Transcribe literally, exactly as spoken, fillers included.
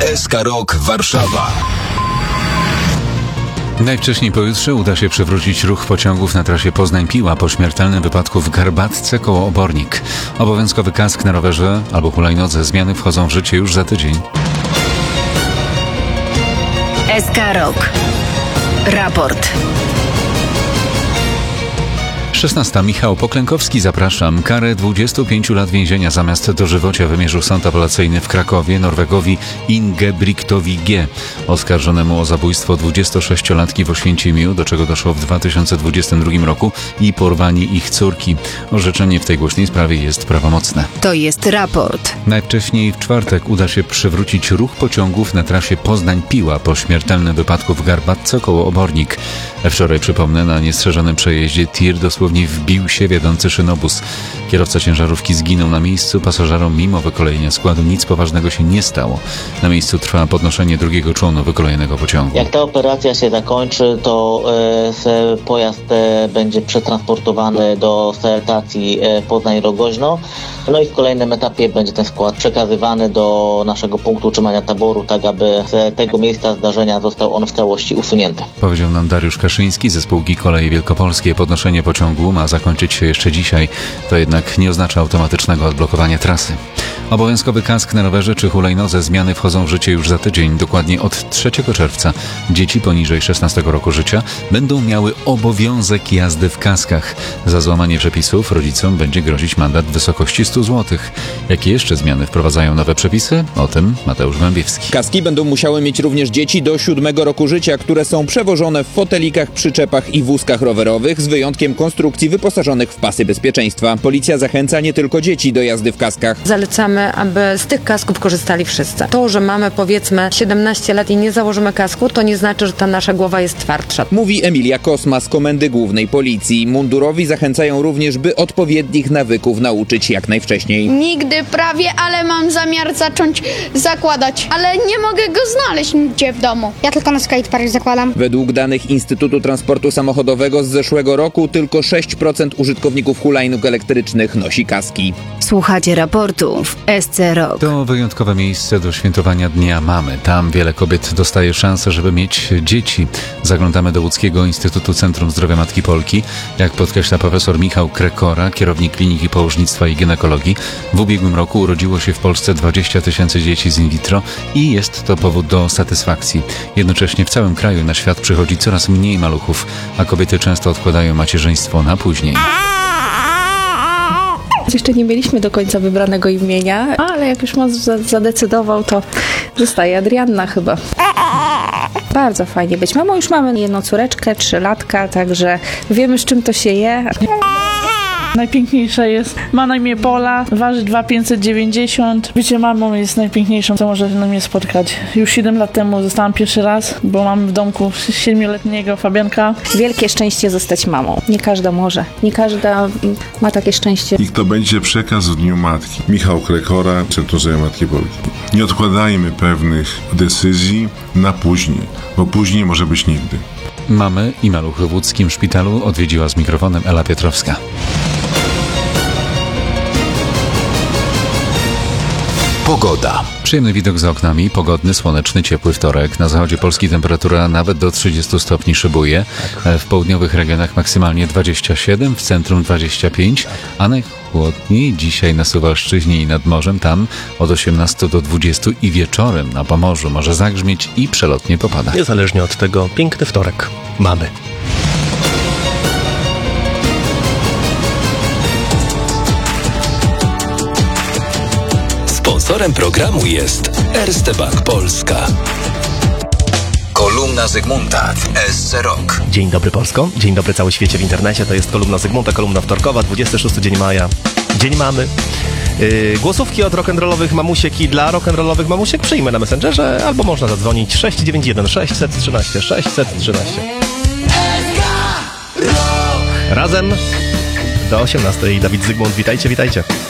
S K Rock Warszawa. Najwcześniej pojutrze uda się przywrócić ruch pociągów na trasie Poznań-Piła po śmiertelnym wypadku w Garbatce koło Obornik. Obowiązkowy kask na rowerze albo hulajnodze. Zmiany wchodzą w życie już za tydzień. S K Rock. Raport. szesnasta. Michał Poklękowski, zapraszam. Karę dwudziestu pięciu lat więzienia zamiast dożywocia wymierzył sąd apelacyjny w Krakowie Norwegowi Ingebrigtowi G., oskarżonemu o zabójstwo dwudziestosześciolatki w Oświęcimiu, do czego doszło w dwa tysiące dwudziestym drugim roku, i porwanie ich córki. Orzeczenie w tej głośnej sprawie jest prawomocne. To jest raport. Najwcześniej w czwartek uda się przywrócić ruch pociągów na trasie Poznań-Piła po śmiertelnym wypadku w Garbatce koło Obornik. Wczoraj, przypomnę, na niestrzeżonym przejeździe tir dosłownie wbił się wiodący szynobus. Kierowca ciężarówki zginął na miejscu, pasażerom mimo wykolejenia składu nic poważnego się nie stało. Na miejscu trwa podnoszenie drugiego członu wykolejonego pociągu. Jak ta operacja się zakończy, to e, pojazd e, będzie przetransportowany do stacji e, Poznań-Rogoźno. No i w kolejnym etapie będzie ten skład przekazywany do naszego punktu utrzymania taboru, tak aby z tego miejsca zdarzenia został on w całości usunięty. Powiedział nam Dariusz Kaszyński ze spółki Koleje Wielkopolskie. Podnoszenie pociągu ma zakończyć się jeszcze dzisiaj. To jednak nie oznacza automatycznego odblokowania trasy. Obowiązkowy kask na rowerze czy hulajnodze. Zmiany wchodzą w życie już za tydzień. Dokładnie od trzeciego czerwca dzieci poniżej szesnastego roku życia będą miały obowiązek jazdy w kaskach. Za złamanie przepisów rodzicom będzie grozić mandat w wysokości stu złotych. Jakie jeszcze zmiany wprowadzają nowe przepisy? O tym Mateusz Głębiewski. Kaski będą musiały mieć również dzieci do siódmego roku życia, które są przewożone w fotelikach, przyczepach i wózkach rowerowych, z wyjątkiem konstrukcji wyposażonych w pasy bezpieczeństwa. Policja zachęca nie tylko dzieci do jazdy w kaskach. Zalecamy, aby z tych kasków korzystali wszyscy. To, że mamy powiedzmy siedemnaście lat i nie założymy kasku, to nie znaczy, że ta nasza głowa jest twardsza. Mówi Emilia Kosma z Komendy Głównej Policji. Mundurowi zachęcają również, by odpowiednich nawyków nauczyć jak najwcześniej. Nigdy prawie, ale mam zamiar zacząć zakładać, ale nie mogę go znaleźć nigdzie w domu. Ja tylko na skatepark zakładam. Według danych Instytutu Transportu Samochodowego z zeszłego roku tylko sześć procent użytkowników hulajnóg elektrycznych nosi kaski. Słuchacie raportu w S C Rock. To wyjątkowe miejsce do świętowania Dnia Mamy. Tam wiele kobiet dostaje szansę, żeby mieć dzieci. Zaglądamy do Łódzkiego Instytutu Centrum Zdrowia Matki Polki. Jak podkreśla profesor Michał Krekora, kierownik Kliniki Położnictwa i Ginekologii, w ubiegłym roku urodziło się w Polsce dwadzieścia tysięcy dzieci z in vitro i jest to powód do satysfakcji. Jednocześnie w całym kraju na świat przychodzi coraz mniej maluchów, a kobiety często odkładają macierzyństwo na później. Jeszcze nie mieliśmy do końca wybranego imienia, ale jak już mąż zadecydował, to zostaje Adrianna chyba. Bardzo fajnie być mamą. Już mamy jedną córeczkę, trzylatka, także wiemy, z czym to się je. Najpiękniejsza jest, ma na imię Pola, waży dwa tysiące pięćset dziewięćdziesiąt. Bycie mamą jest najpiękniejszą, co może na mnie spotkać. Już siedem lat temu zostałam pierwszy raz, bo mam w domku siedmioletniego Fabianka. Wielkie szczęście zostać mamą. Nie każda może, nie każda ma takie szczęście. I to będzie przekaz w Dniu Matki. Michał Krekora, Centrum Zdrowia Matki Polki. Nie odkładajmy pewnych decyzji na później, bo później może być nigdy. Mamy i maluchy w łódzkim szpitalu odwiedziła z mikrofonem Ela Piotrowska. Pogoda. Przyjemny widok za oknami, pogodny, słoneczny, ciepły wtorek. Na zachodzie Polski temperatura nawet do trzydziestu stopni szybuje. W południowych regionach maksymalnie dwadzieścia siedem, w centrum dwadzieścia pięć, a najchłodniej dzisiaj na Suwalszczyźnie i nad morzem, tam od osiemnastu do dwudziestu i wieczorem na Pomorzu może zagrzmieć i przelotnie popada. Niezależnie od tego, piękny wtorek mamy. Sponsorem programu jest Erste Bank Polska. Kolumna Zygmunta w S C Rock. Dzień dobry Polsko, dzień dobry cały świecie w internecie. To jest kolumna Zygmunta, kolumna wtorkowa, dwudziesty szósty dzień maja, dzień mamy. Yy, głosówki od rock'n'rollowych mamusiek i dla rock'n'rollowych mamusiek przyjmę na Messengerze, albo można zadzwonić sześć dziewięć jeden sześć jeden trzy sześć sześć jeden trzy. Razem do osiemnastej. Dawid Zygmunt, witajcie, witajcie.